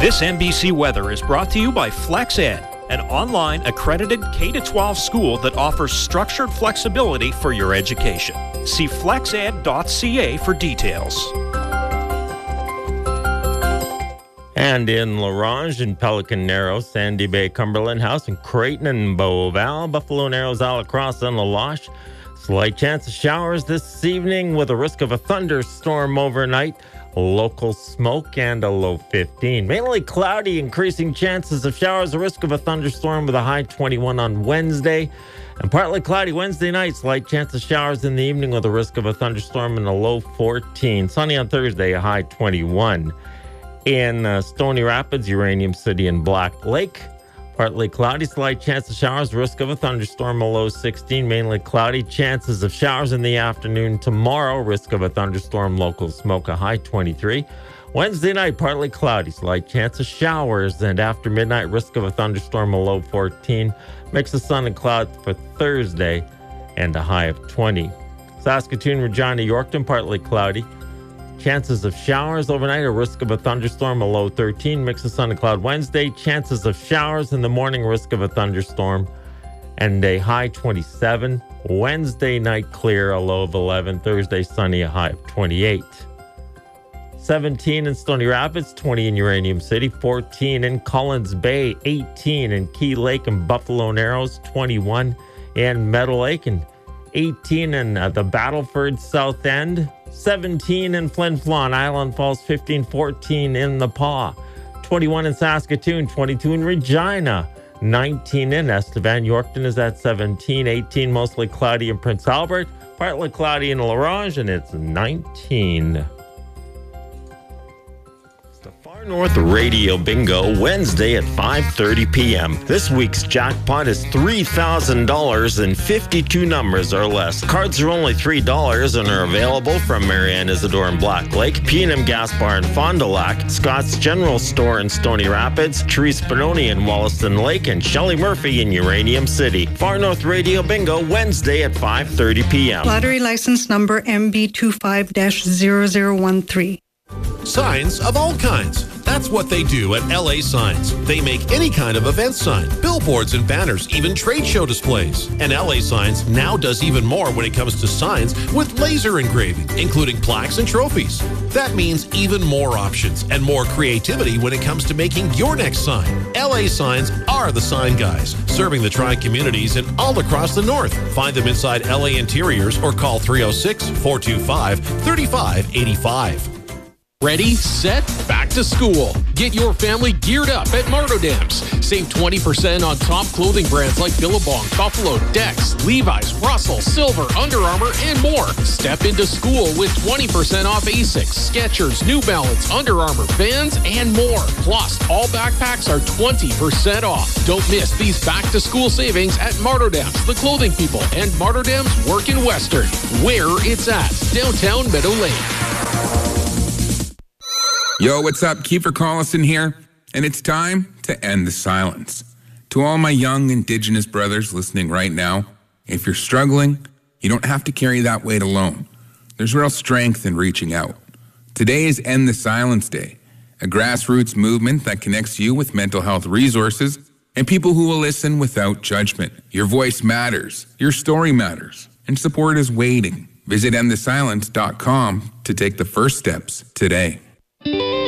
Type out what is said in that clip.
This NBC Weather is brought to you by FlexEd, an online accredited K-12 school that offers structured flexibility for your education. See flexed.ca for details. And in La Ronge and Pelican Narrows, Sandy Bay, Cumberland House, and Creighton and Beauval, Buffalo Narrows, Alacrosse, and La Loche. Slight chance of showers this evening with a risk of a thunderstorm overnight. Local smoke and a low 15. Mainly cloudy, increasing chances of showers, a risk of a thunderstorm with a high 21 on Wednesday. And partly cloudy Wednesday night, slight chance of showers in the evening with a risk of a thunderstorm and a low 14. Sunny on Thursday, a high 21. In Stony Rapids, Uranium City, and Black Lake, partly cloudy, slight chance of showers, risk of a thunderstorm, a low 16. Mainly cloudy, chances of showers in the afternoon tomorrow, risk of a thunderstorm, local smoke, a high 23. Wednesday night, partly cloudy, slight chance of showers, and after midnight, risk of a thunderstorm, a low 14. Mix of sun and clouds for Thursday, and a high of 20. Saskatoon, Regina, Yorkton, partly cloudy. Chances of showers overnight, a risk of a thunderstorm, a low 13. Mix of sun and cloud Wednesday. Chances of showers in the morning, risk of a thunderstorm, and a high 27. Wednesday night clear, a low of 11. Thursday sunny, a high of 28. 17 in Stony Rapids, 20 in Uranium City, 14 in Collins Bay, 18 in Key Lake and Buffalo Narrows, 21 in Meadow Lake, and 18 in the Battleford South End. 17 in Flin Flon, Island Falls, 15, 14 in the Paw, 21 in Saskatoon, 22 in Regina, 19 in Estevan. Yorkton is at 17, 18 mostly cloudy in Prince Albert, partly cloudy in La Ronge, and it's 19. North Radio Bingo, Wednesday at 5:30 p.m. This week's jackpot is $3,000 and 52 numbers or less. Cards are only $3 and are available from Marianne Isidore in Black Lake, P&M Gas Bar in Fond du Lac, Scott's General Store in Stony Rapids, Therese Spinoni in Wollaston Lake, and Shelley Murphy in Uranium City. Far North Radio Bingo, Wednesday at 5:30 p.m. Lottery license number MB25-0013. Signs of all kinds. That's what they do at LA Signs. They make any kind of event sign, billboards and banners, even trade show displays. And LA Signs now does even more when it comes to signs with laser engraving, including plaques and trophies. That means even more options and more creativity when it comes to making your next sign. LA Signs are the sign guys, serving the tri-communities and all across the north. Find them inside LA Interiors or call 306-425-3585. Ready, set, back to school. Get your family geared up at Martodams. Save 20% on top clothing brands like Billabong, Buffalo, Dex, Levi's, Russell, Silver, Under Armour, and more. Step into school with 20% off Asics, Skechers, New Balance, Under Armour, Vans, and more. Plus, all backpacks are 20% off. Don't miss these back-to-school savings at Martodams, The Clothing People, and Martodams Work in Western, where it's at, downtown Meadow Lake. Yo, what's up? Kiefer Collison here, and it's time to end the silence. To all my young Indigenous brothers listening right now, if you're struggling, you don't have to carry that weight alone. There's real strength in reaching out. Today is End the Silence Day, a grassroots movement that connects you with mental health resources and people who will listen without judgment. Your voice matters, your story matters, and support is waiting. Visit endthesilence.com to take the first steps today.